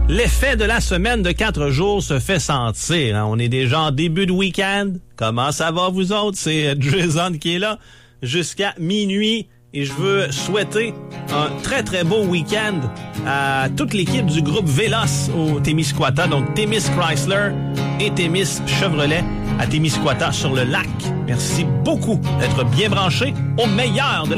L'effet de la semaine de 4 jours se fait sentir. Hein? On est déjà en début de week-end. Comment ça va, vous autres? C'est Jason qui est là jusqu'à minuit. Et je veux souhaiter un très, très beau week-end à toute l'équipe du groupe Véloce au Témiscouata. Donc, Témis Chrysler et Témis Chevrolet à Témiscouata sur le lac. Merci beaucoup d'être bien branchés au meilleur de la